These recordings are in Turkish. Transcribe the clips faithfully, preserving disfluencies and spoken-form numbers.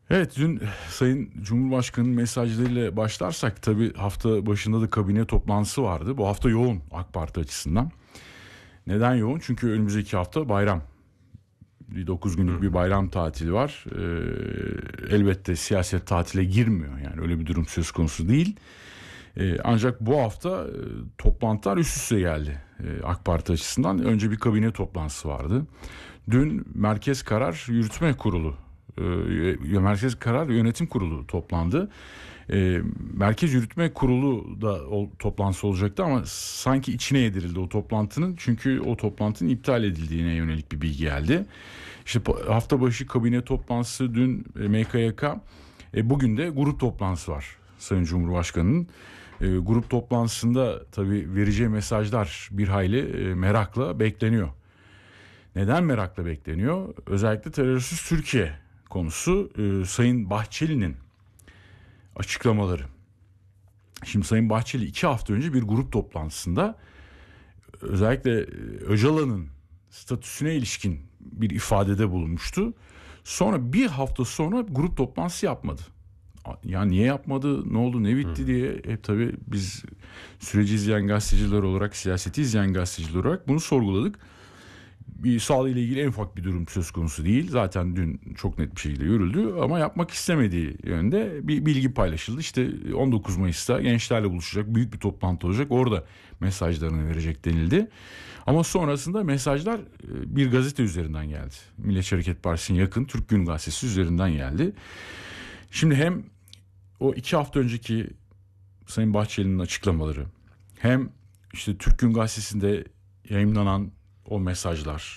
Evet, dün Sayın Cumhurbaşkanı'nın mesajlarıyla başlarsak tabii hafta başında da kabine toplantısı vardı. Bu hafta yoğun AK Parti açısından. Neden yoğun? Çünkü önümüzdeki hafta bayram. dokuz günlük bir bayram tatili var. Ee, elbette siyaset tatile girmiyor. Yani öyle bir durum söz konusu değil. Ee, ancak bu hafta e, toplantılar üst üste geldi e, AK Parti açısından. Önce bir kabine toplantısı vardı. Dün Merkez Karar Yürütme Kurulu, e, Merkez Karar Yönetim Kurulu toplandı. E, Merkez Yürütme Kurulu da o, toplantısı olacaktı ama sanki içine yedirildi o toplantının. Çünkü o toplantının iptal edildiğine yönelik bir bilgi geldi. İşte hafta başı kabine toplantısı dün e, M K Y K, e, bugün de grup toplantısı var Sayın Cumhurbaşkanı'nın. E, grup toplantısında tabii vereceği mesajlar bir hayli e, merakla bekleniyor. Neden merakla bekleniyor? Özellikle terörsüz Türkiye konusu, e, Sayın Bahçeli'nin açıklamaları. Şimdi Sayın Bahçeli iki hafta önce bir grup toplantısında özellikle e, Öcalan'ın statüsüne ilişkin bir ifadede bulunmuştu. Sonra bir hafta sonra grup toplantısı yapmadı. Ya niye yapmadı, ne oldu, ne bitti diye hep tabii biz süreci izleyen gazeteciler olarak, siyaseti izleyen gazeteciler olarak bunu sorguladık. Bir sağlığı ile ilgili en ufak bir durum söz konusu değil. Zaten dün çok net bir şekilde yürüldü ama yapmak istemediği yönde bir bilgi paylaşıldı. İşte on dokuz Mayıs'ta gençlerle buluşacak, büyük bir toplantı olacak. Orada mesajlarını verecek denildi. Ama sonrasında mesajlar bir gazete üzerinden geldi. Milliyetçi Hareket Partisi'ne yakın Türk Gün Gazetesi üzerinden geldi. Şimdi hem o iki hafta önceki Sayın Bahçeli'nin açıklamaları, hem işte Türk Gün Gazetesi'nde yayımlanan o mesajlar.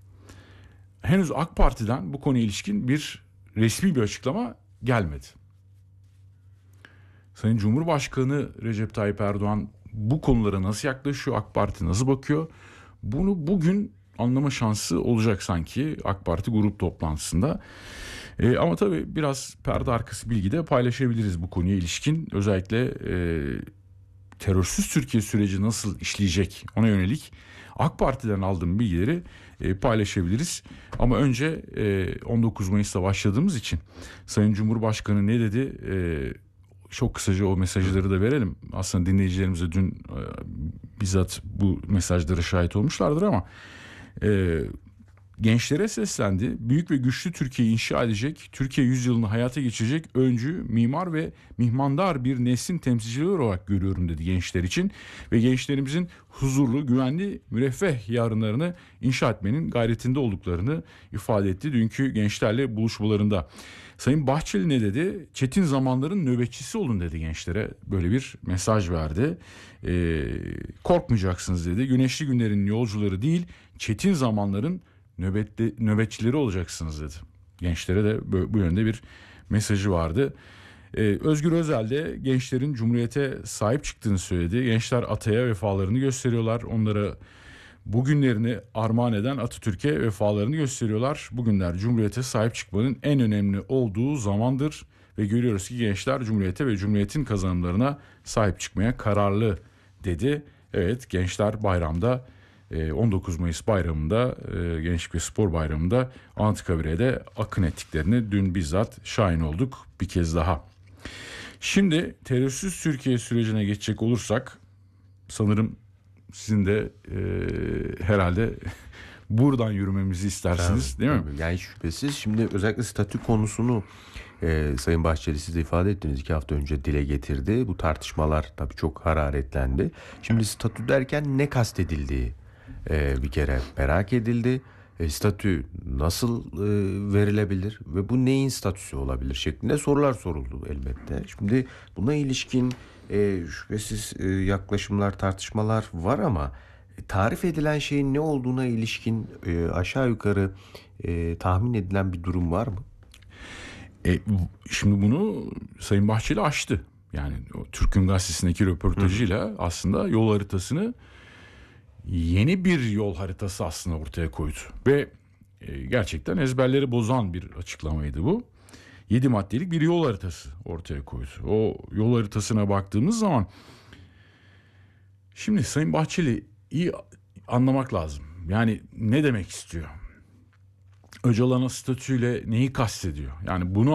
Henüz AK Parti'den bu konuya ilişkin bir resmi bir açıklama gelmedi. Sayın Cumhurbaşkanı Recep Tayyip Erdoğan bu konulara nasıl yaklaşıyor, AK Parti nasıl bakıyor? Bunu bugün anlama şansı olacak sanki AK Parti grup toplantısında. E, ama tabii biraz perde arkası bilgi de paylaşabiliriz bu konuya ilişkin. Özellikle e, terörsüz Türkiye süreci nasıl işleyecek ona yönelik AK Parti'den aldığım bilgileri e, paylaşabiliriz. Ama önce e, on dokuz Mayıs'ta başladığımız için Sayın Cumhurbaşkanı ne dedi? E, çok kısaca o mesajları da verelim. Aslında dinleyicilerimize dün e, bizzat bu mesajlara şahit olmuşlardır ama e, gençlere seslendi. Büyük ve güçlü Türkiye'yi inşa edecek, Türkiye yüzyılını hayata geçirecek öncü, mimar ve mihmandar bir neslin temsilcileri olarak görüyorum dedi gençler için. Ve gençlerimizin huzurlu, güvenli, müreffeh yarınlarını inşa etmenin gayretinde olduklarını ifade etti dünkü gençlerle buluşmalarında. Sayın Bahçeli ne dedi? Çetin zamanların nöbetçisi olun dedi gençlere. Böyle bir mesaj verdi. Ee, korkmayacaksınız dedi. Güneşli günlerin yolcuları değil, çetin zamanların nöbetli, nöbetçileri olacaksınız dedi. Gençlere de bu, bu yönde bir mesajı vardı. Ee, Özgür Özel de gençlerin Cumhuriyete sahip çıktığını söyledi. Gençler ataya vefalarını gösteriyorlar. Onlara bugünlerini armağan eden Atatürk'e vefalarını gösteriyorlar. Bugünler Cumhuriyete sahip çıkmanın en önemli olduğu zamandır. Ve görüyoruz ki gençler Cumhuriyete ve Cumhuriyet'in kazanımlarına sahip çıkmaya kararlı dedi. Evet, gençler bayramda, on dokuz Mayıs bayramında, Gençlik ve Spor Bayramı'nda Anıtkabir'e akın ettiklerini dün bizzat şahit olduk bir kez daha. Şimdi terörsüz Türkiye sürecine geçecek olursak sanırım sizin de e, herhalde buradan yürümemizi istersiniz, tabii, değil mi? Tabii. Yani şüphesiz şimdi özellikle statü konusunu e, Sayın Bahçeli siz de ifade ettiniz, iki hafta önce dile getirdi. Bu tartışmalar tabii çok hararetlendi. Şimdi statü derken ne kastedildiği e, bir kere merak edildi. E, statü nasıl e, verilebilir ve bu neyin statüsü olabilir şeklinde sorular soruldu elbette. Şimdi buna ilişkin e, şüphesiz e, yaklaşımlar, tartışmalar var ama e, tarif edilen şeyin ne olduğuna ilişkin e, aşağı yukarı e, tahmin edilen bir durum var mı? E, şimdi bunu Sayın Bahçeli aştı. Yani o Türk Gün Gazetesi'ndeki röportajıyla Hı. aslında yol haritasını, yeni bir yol haritası aslında ortaya koydu. Ve e, gerçekten ezberleri bozan bir açıklamaydı bu. Yedi maddelik bir yol haritası ortaya koydu. O yol haritasına baktığımız zaman şimdi Sayın Bahçeli iyi anlamak lazım. Yani ne demek istiyor? Öcalan'a statüyle neyi kastediyor? Yani bunu